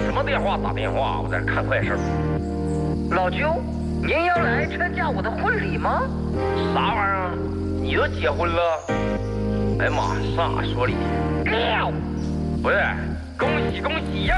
什么电话打电话？我在这看坏事。 老舅，您要来参加我的婚礼吗？ 啥玩意儿？你都结婚了？哎呀妈，上哪说理？不是，恭喜恭喜呀！